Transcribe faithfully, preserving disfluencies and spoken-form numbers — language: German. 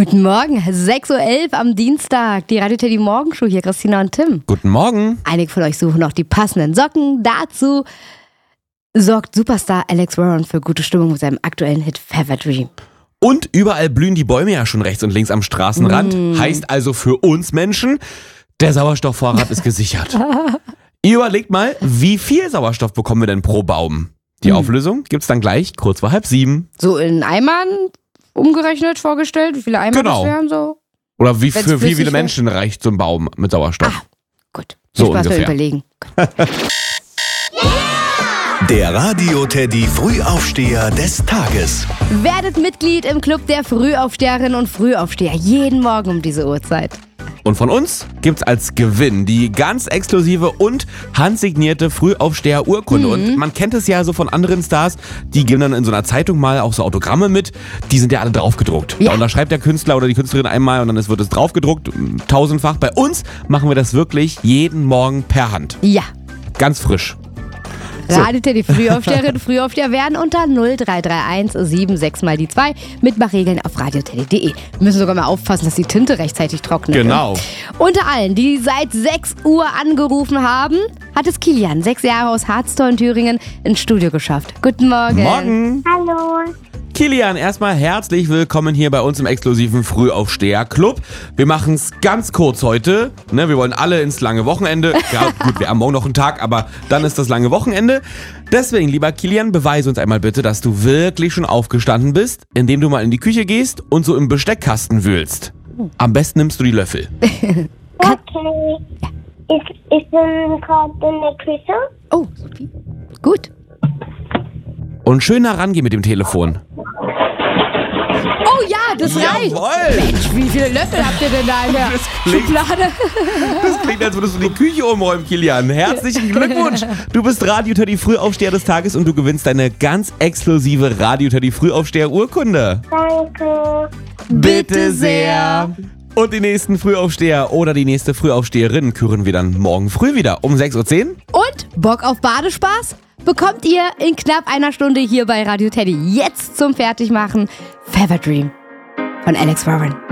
Guten Morgen, sechs Uhr elf am Dienstag. Die Radio Teddy Morgenshow hier, Christina und Tim. Guten Morgen. Einige von euch suchen noch die passenden Socken. Dazu sorgt Superstar Alex Warren für gute Stimmung mit seinem aktuellen Hit Fever Dream. Und überall blühen die Bäume ja schon rechts und links am Straßenrand. Mm. Heißt also für uns Menschen, der Sauerstoffvorrat ist gesichert. Ihr überlegt mal, wie viel Sauerstoff bekommen wir denn pro Baum? Die mm. Auflösung gibt's dann gleich kurz vor halb sieben. So in Eimern umgerechnet vorgestellt, wie viele Eimer genau. das wären so? Oder wie für wie viele Menschen reicht so ein Baum mit Sauerstoff? Ah, gut. So Spaß ungefähr. beim Überlegen. Der Radio Teddy Frühaufsteher des Tages. Werdet Mitglied im Club der Frühaufsteherinnen und Frühaufsteher. Jeden Morgen um diese Uhrzeit. Und von uns gibt's als Gewinn die ganz exklusive und handsignierte Frühaufsteher-Urkunde. Mhm. Und man kennt es ja so von anderen Stars, die geben dann in so einer Zeitung mal auch so Autogramme mit. Die sind ja alle draufgedruckt. Ja. Da unterschreibt der Künstler oder die Künstlerin einmal und dann wird es draufgedruckt, tausendfach. Bei uns machen wir das wirklich jeden Morgen per Hand. Ja. Ganz frisch. Radio Teddy Frühaufsteherinnen und Frühaufsteher werden unter null drei drei eins sieben sechs mal die zwei. Mitmachregeln auf radioteddy punkt de. Wir müssen sogar mal aufpassen, dass die Tinte rechtzeitig trocknet. Genau. Unter allen, die seit sechs Uhr angerufen haben, hat es Kilian, sechs Jahre aus Harztor in Thüringen, ins Studio geschafft. Guten Morgen. Morgen. Hallo. Kilian, erstmal herzlich willkommen hier bei uns im exklusiven Frühaufsteher-Club. Wir machen es ganz kurz heute. Ne, wir wollen alle ins lange Wochenende. Ja, gut, wir haben morgen noch einen Tag, aber dann ist das lange Wochenende. Deswegen, lieber Kilian, beweise uns einmal bitte, dass du wirklich schon aufgestanden bist, indem du mal in die Küche gehst und so im Besteckkasten wühlst. Am besten nimmst du die Löffel. Okay. Ich, ich bin gerade in der Küche. Oh, Sophie. Gut. Und schön nah rangehen mit dem Telefon. Oh ja, das reicht. Jawohl. Mensch, wie viele Löffel habt ihr denn da in der Das klingt- Schublade? Das klingt, als würdest du die Küche umräumen, Kilian. Herzlichen Glückwunsch. Du bist Radio Teddy Frühaufsteher des Tages und du gewinnst deine ganz exklusive Radio Teddy Frühaufsteher Urkunde. Danke. Bitte sehr. Und die nächsten Frühaufsteher oder die nächste Frühaufsteherin küren wir dann morgen früh wieder um sechs Uhr zehn. Und Bock auf Badespaß? Bekommt ihr in knapp einer Stunde hier bei Radio Teddy. Jetzt zum Fertigmachen Fever Dream von Alex Warren.